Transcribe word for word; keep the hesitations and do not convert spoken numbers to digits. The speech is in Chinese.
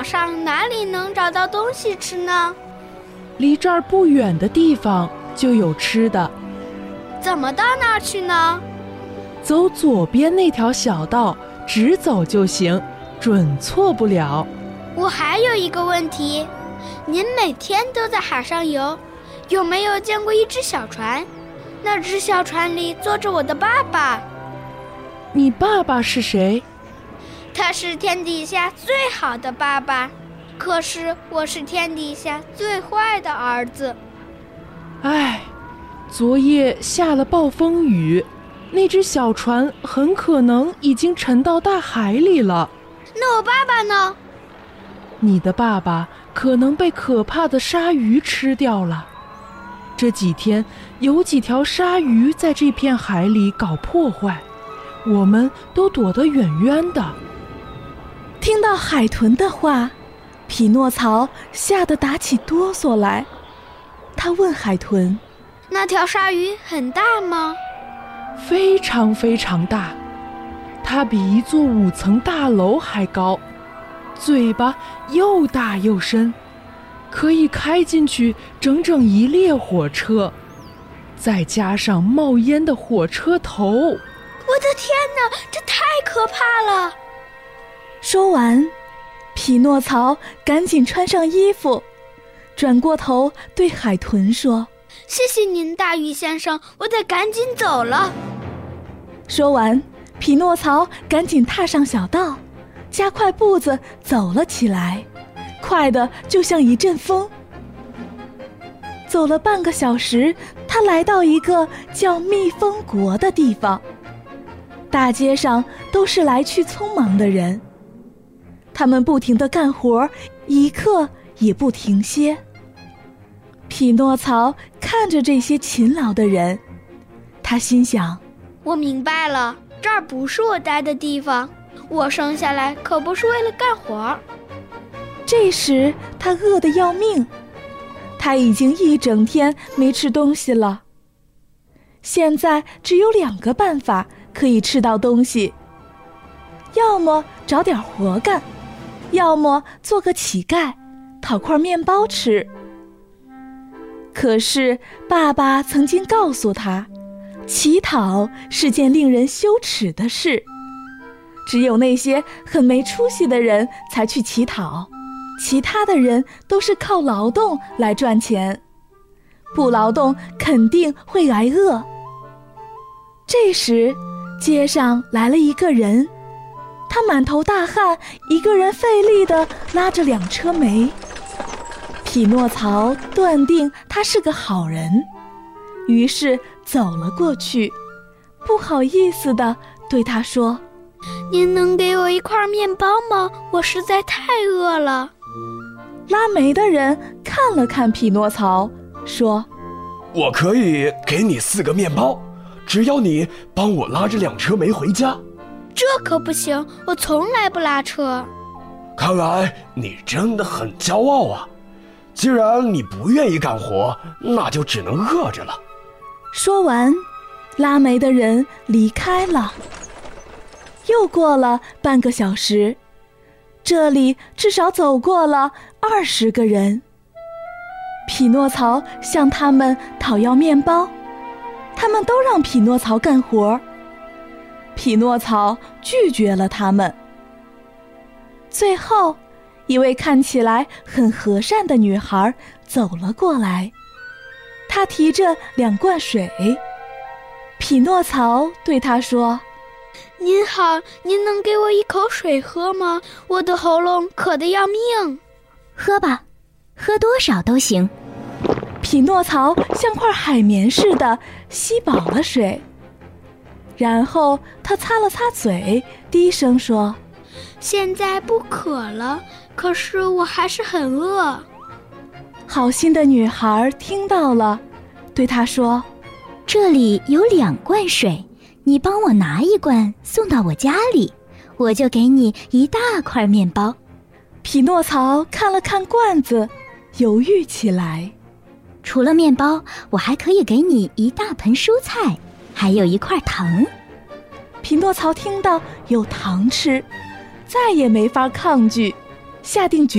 上哪里能找到东西吃呢？ 离这儿不远的地方就有吃的。 怎么到那儿去呢？ 走左边那条小道，直走就行，准错不了。 我还有一个问题，您每天都在海上游，有没有见过一只小船？那只小船里坐着我的爸爸。 你爸爸是谁？ 他是天底下最好的爸爸，可是我是天底下最坏的儿子。 唉，昨夜下了暴风雨，那只小船很可能已经沉到大海里了。 那我爸爸呢？ 你的爸爸可能被可怕的鲨鱼吃掉了。这几天有几条鲨鱼在这片海里搞破坏，我们都躲得远远的。 听到海豚的话，匹诺曹吓得打起哆嗦来。他问海豚： 那条鲨鱼很大吗？ 非常非常大，它比一座五层大楼还高，嘴巴又大又深，可以开进去整整一列火车，再加上冒烟的火车头。我的天哪，这太可怕了！ 说完，匹诺曹赶紧穿上衣服，转过头对海豚说： 谢谢您，大鱼先生，我得赶紧走了。 说完，匹诺曹赶紧踏上小道，加快步子走了起来，快得就像一阵风。走了半个小时，他来到一个叫蜜蜂国的地方。大街上都是来去匆忙的人，他们不停地干活，一刻也不停歇。匹诺曹看着这些勤劳的人，他心想： 我明白了，这儿不是我待的地方，我生下来可不是为了干活。 这时他饿得要命，他已经一整天没吃东西了。现在只有两个办法可以吃到东西，要么找点活干，要么做个乞丐，讨块面包吃。可是爸爸曾经告诉他，乞讨是件令人羞耻的事，只有那些很没出息的人才去乞讨，其他的人都是靠劳动来赚钱，不劳动肯定会挨饿。这时街上来了一个人，他满头大汗，一个人费力地拉着两车煤。匹诺曹断定他是个好人，于是走了过去，不好意思地对他说： 您能给我一块面包吗？我实在太饿了。 拉煤的人看了看匹诺曹，说： 我可以给你四个面包，只要你帮我拉着两车煤回家。 这可不行，我从来不拉车。 看来你真的很骄傲啊，既然你不愿意干活，那就只能饿着了。 说完，拉煤的人离开了。又过了半个小时，这里至少走过了二十个人。匹诺曹向他们讨要面包，他们都让匹诺曹干活。匹诺曹拒绝了他们。最后，一位看起来很和善的女孩走了过来，她提着两罐水。匹诺曹对她说： 您好，您能给我一口水喝吗？我的喉咙渴得要命。 喝吧，喝多少都行。 匹诺曹像块海绵似的吸饱了水，然后他擦了擦嘴，低声说： 现在不渴了，可是我还是很饿。 好心的女孩听到了，对他说： 这里有两罐水，你帮我拿一罐送到我家里，我就给你一大块面包。 匹诺曹看了看罐子，犹豫起来。 除了面包，我还可以给你一大盆蔬菜，还有一块糖。 匹诺曹听到有糖吃，再也没法抗拒，下定决